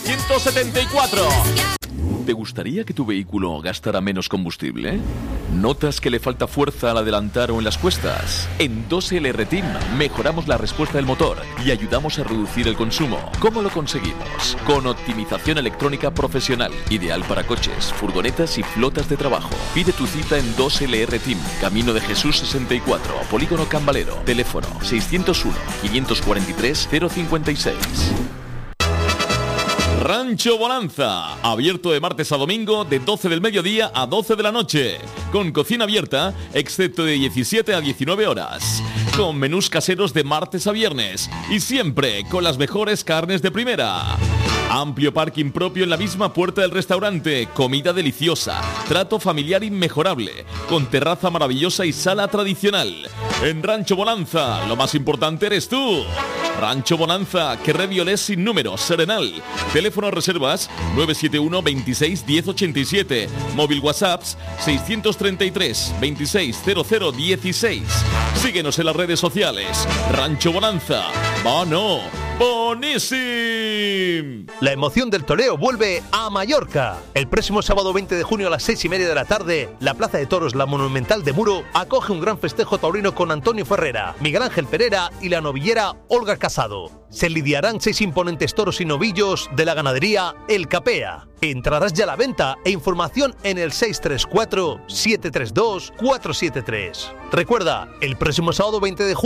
674. ¿Te gustaría que tu vehículo gastara menos combustible? ¿Notas que le falta fuerza al adelantar o en las cuestas? En 2LR Team mejoramos la respuesta del motor y ayudamos a reducir el consumo. ¿Cómo lo conseguimos? Con optimización electrónica profesional, ideal para coches, furgonetas y flotas de trabajo. Pide tu cita en 2LR Team, Camino de Jesús 64, Polígono Cambalero. Teléfono 601 543 056. Rancho Bonanza, abierto de martes a domingo de 12 del mediodía a 12 de la noche, con cocina abierta, excepto de 17 a 19 horas, con menús caseros de martes a viernes y siempre con las mejores carnes de primera. Amplio parking propio en la misma puerta del restaurante, comida deliciosa, trato familiar inmejorable, con terraza maravillosa y sala tradicional. En Rancho Bonanza, lo más importante eres tú. Rancho Bonanza, Querré Violés sin número, Serenal. Teléfono reservas 971 26 1087. Móvil WhatsApps 633 26 00 16. Síguenos en las redes sociales. Rancho Bonanza. ¡Bono! ¡Bonísimo! La emoción del toreo vuelve a Mallorca. El próximo sábado 20 de junio a las 6:30 de la tarde, la Plaza de Toros La Monumental de Muro acoge un gran festejo taurino con Antonio Ferrera, Miguel Ángel Pereira y la novillera Olga Casado. Se lidiarán 6 imponentes toros y novillos de la ganadería El Capea. Entrarás ya a la venta e información en el 634 732 473. Recuerda, el próximo sábado 20 de junio